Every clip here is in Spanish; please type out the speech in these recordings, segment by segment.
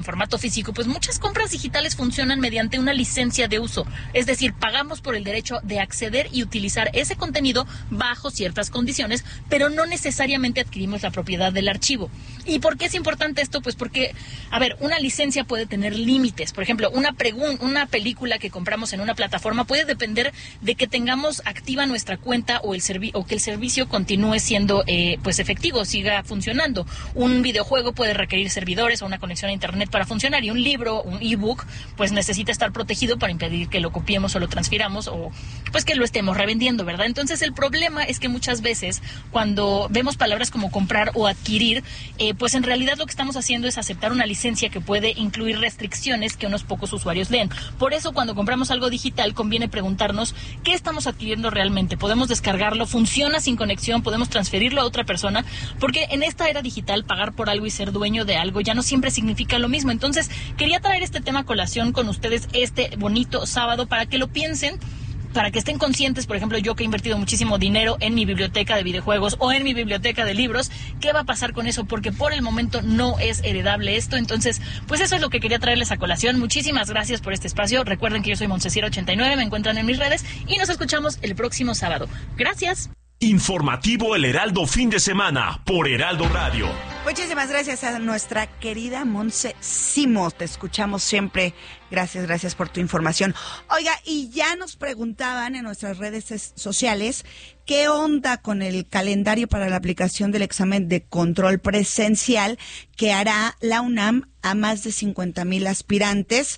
formato físico, pues muchas compras digitales funcionan mediante una licencia de uso, es decir, pagamos por el derecho de acceder y utilizar ese contenido bajo ciertas condiciones, pero no necesariamente adquirimos la propiedad del archivo. ¿Y por qué es importante esto? Pues porque, a ver, una licencia puede tener límites. Por ejemplo, una película que compramos en una plataforma puede depender de que tengamos activa nuestra cuenta o que el servicio continúe siendo pues efectivo, siga funcionando. Un videojuego puede requerir servidores o una conexión a internet para funcionar, y un libro, un ebook, pues necesita estar protegido para impedir que lo copiemos o lo transfiramos o pues que lo estemos revendiendo, ¿verdad? Entonces el problema es que muchas veces cuando vemos palabras como comprar o adquirir, pues en realidad lo que estamos haciendo es aceptar una licencia que puede incluir restricciones que unos pocos usuarios leen. Por eso cuando compramos algo digital conviene preguntarnos qué estamos adquiriendo realmente. ¿Podemos descargarlo? ¿Funciona sin conexión? ¿Podemos transferirlo a otra persona? Porque en esta era digital pagar por algo y ser dueño de algo ya no siempre significa lo mismo. Entonces, quería traer este tema a colación con ustedes este bonito sábado para que lo piensen, para que estén conscientes. Por ejemplo, yo que he invertido muchísimo dinero en mi biblioteca de videojuegos o en mi biblioteca de libros, ¿qué va a pasar con eso? Porque por el momento no es heredable esto. Entonces, pues eso es lo que quería traerles a colación. Muchísimas gracias por este espacio. Recuerden que yo soy Montesira89, me encuentran en mis redes y nos escuchamos el próximo sábado. Gracias. Informativo El Heraldo fin de semana por Heraldo Radio. Muchísimas gracias a nuestra querida Monse Simo. Te escuchamos siempre. Gracias por tu información. Oiga, y ya nos preguntaban en nuestras redes sociales qué onda con el calendario para la aplicación del examen de control presencial que hará la UNAM a más de 50,000 aspirantes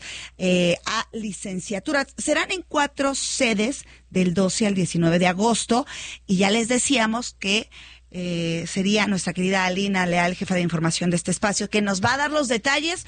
a licenciaturas. Serán en 4 sedes del 12 al 19 de agosto y ya les decíamos que sería nuestra querida Alina Leal, jefa de información de este espacio, que nos va a dar los detalles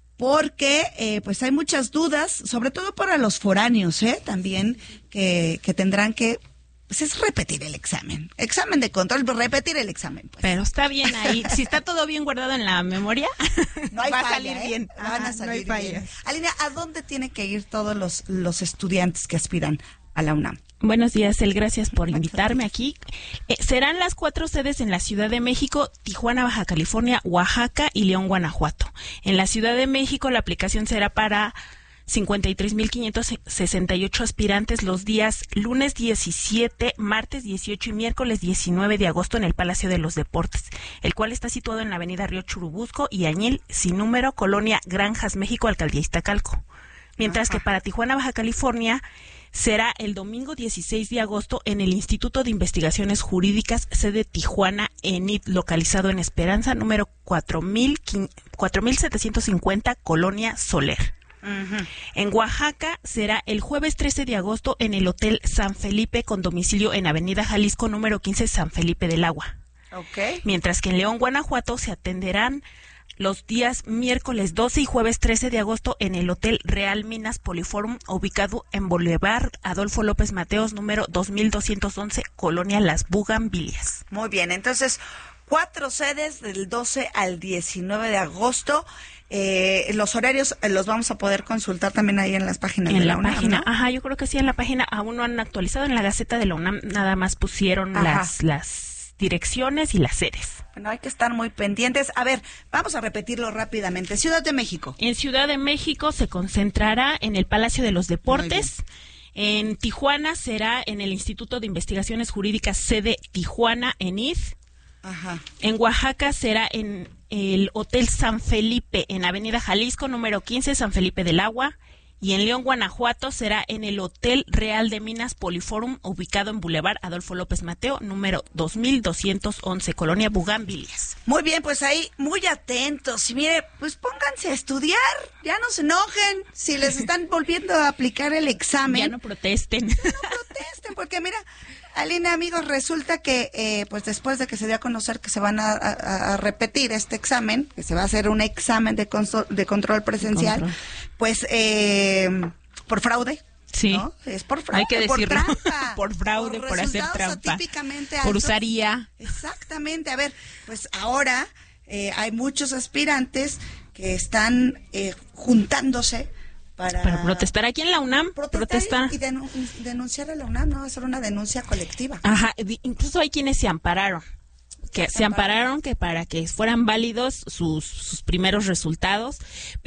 porque pues hay muchas dudas, sobre todo para los foráneos, también que tendrán que pues es repetir el examen de control, repetir el examen. Pues. Pero está bien ahí, si está todo bien guardado en la memoria, no hay va falla, a salir bien. Van a salir no hay bien. fallas. Alina, ¿a dónde tienen que ir todos los estudiantes que aspiran a la UNAM? Buenos días, El, gracias por invitarme aquí. Serán las 4 sedes en la Ciudad de México, Tijuana, Baja California, Oaxaca y León, Guanajuato. En la Ciudad de México la aplicación será para 53,568 aspirantes los días lunes 17, martes 18 y miércoles 19 de agosto en el Palacio de los Deportes, el cual está situado en la avenida Río Churubusco y Añil, sin número, Colonia Granjas, México, Alcaldía Iztacalco. Mientras que para Tijuana, Baja California, será el domingo 16 de agosto en el Instituto de Investigaciones Jurídicas, sede Tijuana, ENIT, localizado en Esperanza, número 4750, Colonia Soler. Uh-huh. En Oaxaca será el jueves 13 de agosto en el Hotel San Felipe con domicilio en Avenida Jalisco número 15, San Felipe del Agua. Okay. Mientras que en León, Guanajuato se atenderán los días miércoles 12 y jueves 13 de agosto en el Hotel Real Minas Poliforum, ubicado en Boulevard Adolfo López Mateos número 2211, Colonia Las Bugambilias. Muy bien, entonces 4 sedes del 12 al 19 de agosto. Los horarios los vamos a poder consultar también ahí en las páginas de la UNAM. Página, ¿no? Ajá, yo creo que sí, en la página aún no han actualizado. En la Gaceta de la UNAM nada más pusieron las direcciones y las sedes. Bueno, hay que estar muy pendientes. A ver, vamos a repetirlo rápidamente. Ciudad de México. En Ciudad de México se concentrará en el Palacio de los Deportes. En Tijuana será en el Instituto de Investigaciones Jurídicas, sede Tijuana, ENID. Ajá. En Oaxaca será en el Hotel San Felipe, en Avenida Jalisco, número 15, San Felipe del Agua. Y en León, Guanajuato, será en el Hotel Real de Minas Poliforum, ubicado en Boulevard Adolfo López Mateo, número 2211, Colonia Bugambilias. Muy bien, pues ahí, muy atentos. Y mire, pues pónganse a estudiar, ya no se enojen si les están volviendo a aplicar el examen. Ya no protesten. No protesten, porque mira, Alina, amigos, resulta que pues después de que se dio a conocer que se van a repetir este examen, que se va a hacer un examen de control presencial, pues por fraude. Sí, ¿no? Es por fraude, hay que decirlo. por trampa, por fraude, por hacer trampa, por usaría. Exactamente. A ver, pues ahora hay muchos aspirantes que están juntándose para protestar aquí en la UNAM, protestar y denunciar a la UNAM, no, hacer una denuncia colectiva. Ajá, incluso hay quienes se ampararon. que se ampararon que para que fueran válidos sus primeros resultados.